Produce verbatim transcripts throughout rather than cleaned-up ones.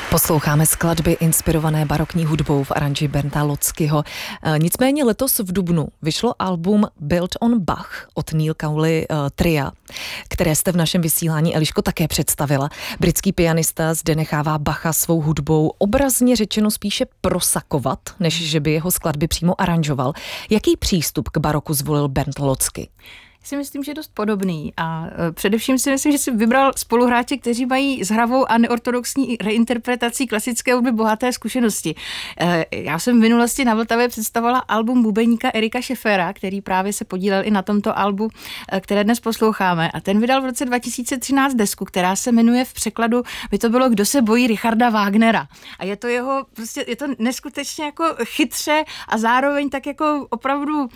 Posloucháme skladby inspirované barokní hudbou v aranži Bernta Lotzkyho. Nicméně letos v dubnu vyšlo album Built on Bach od Neil Cowley uh, tria, které jste v našem vysílání, Eliško, také představila. Britský pianista zde nechává Bacha svou hudbou obrazně řečeno spíše prosakovat, než že by jeho skladby přímo aranžoval. Jaký přístup k baroku zvolil Bernd Lotzky? Si myslím, že je dost podobný a především si myslím, že si vybral spoluhráče, kteří mají s hravou a neortodoxní reinterpretací klasické hudby bohaté zkušenosti. Já jsem v minulosti na Vltavě představovala album bubeníka Erika Schäffera, který právě se podílel i na tomto albu, které dnes posloucháme, a ten vydal v roce dva tisíce třináct desku, která se jmenuje v překladu by to bylo Kdo se bojí Richarda Wagnera. A je to jeho, prostě je to neskutečně jako chytře a zároveň tak jako opravdu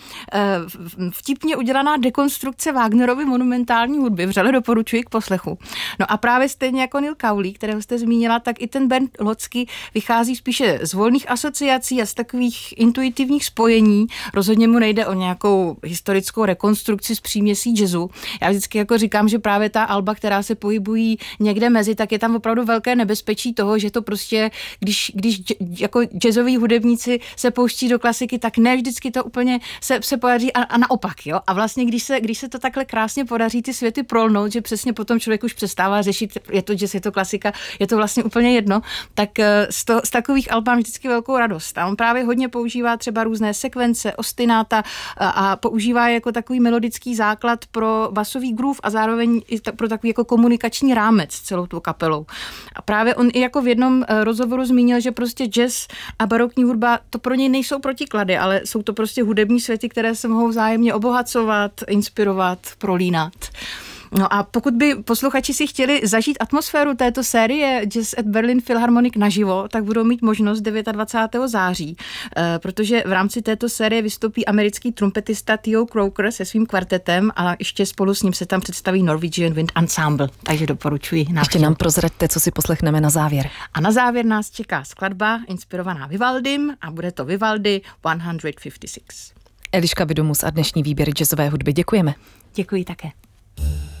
vtipně udělaná dekonstrukce Wagnerovy monumentální hudby. Vřele doporučuji k poslechu. No a právě stejně jako Neil Cowley, kterého jste zmínila, tak i ten Bernd Lotzky vychází spíše z volných asociací a z takových intuitivních spojení. Rozhodně mu nejde o nějakou historickou rekonstrukci z příměsí jazzu. Já vždycky jako říkám, že právě ta alba, která se pohybují někde mezi, tak je tam opravdu velké nebezpečí toho, že to prostě, když, když jako jazzoví hudebníci se pouští do klasiky, tak ne vždycky to úplně se, se podaří a, a naopak, jo. A vlastně, když se, když se to takhle krásně podaří ty světy prolnout, že přesně potom člověk už přestává řešit, je to jazz, je to klasika, je to vlastně úplně jedno, tak z, to, z takových alb mám vždycky velkou radost. A on právě hodně používá třeba různé sekvence, ostináta a, a používá jako takový melodický základ pro basový groove a zároveň i ta, pro takový jako komunikační rámec celou tu kapelou. A právě on i jako v jednom rozhovoru zmínil, že prostě jazz a barokní hudba, to pro něj nejsou protiklady, ale jsou to prostě hudební světy, které se mohou vzájemně obohacovat, inspirovat, prolínat. No a pokud by posluchači si chtěli zažít atmosféru této série Jazz at Berlin Philharmonic naživo, tak budou mít možnost dvacátého devátého září, protože v rámci této série vystoupí americký trumpetista Theo Croker se svým kvartetem a ještě spolu s ním se tam představí Norwegian Wind Ensemble, takže doporučuji návštěvu. Ještě nám prozraďte, co si poslechneme na závěr. A na závěr nás čeká skladba inspirovaná Vivaldym a bude to Vivaldi sto padesát šest. Eliška Vidomus a dnešní výběr jazzové hudby. Děkujeme. Děkuji také.